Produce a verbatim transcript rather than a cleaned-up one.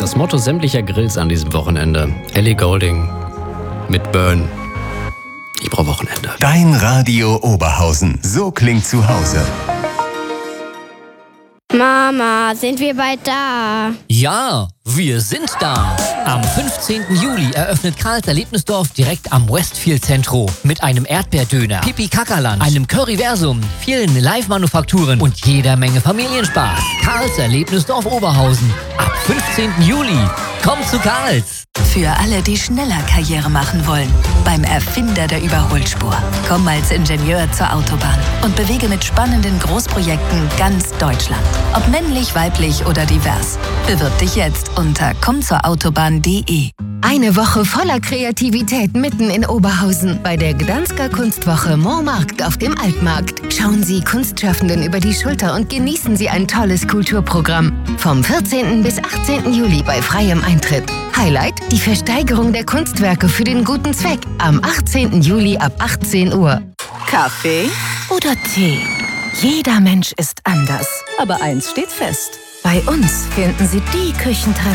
Das Motto sämtlicher Grills an diesem Wochenende. Ellie Goulding mit Burn. Ich brauche Wochenende. Dein Radio Oberhausen. So klingt zu Hause. Mama, sind wir bald da? Ja, wir sind da. Am fünfzehnten Juli eröffnet Karls Erlebnisdorf direkt am Westfield Zentro mit einem Erdbeerdöner, Pipi-Kaka-Lunch, einem Curryversum, vielen Live-Manufakturen und jeder Menge Familienspaß. Karls Erlebnisdorf Oberhausen. Ab fünfzehnten Juli. Komm zu Karls. Für alle, die schneller Karriere machen wollen. Beim Erfinder der Überholspur. Komm als Ingenieur zur Autobahn und bewege mit spannenden Großprojekten ganz Deutschland. Ob männlich, weiblich oder divers. Bewirb dich jetzt unter komm zur autobahn punkt de. Eine Woche voller Kreativität mitten in Oberhausen bei der Gdansker Kunstwoche Montmarkt auf dem Altmarkt. Schauen Sie Kunstschaffenden über die Schulter und genießen Sie ein tolles Kulturprogramm. Vom vierzehnten bis achtzehnten Juli bei freiem Eintritt. Highlight: die Versteigerung der Kunstwerke für den guten Zweck am achtzehnten Juli ab achtzehn Uhr. Kaffee oder Tee? Jeder Mensch ist anders. Aber eins steht fest. Bei uns finden Sie die Küchentrends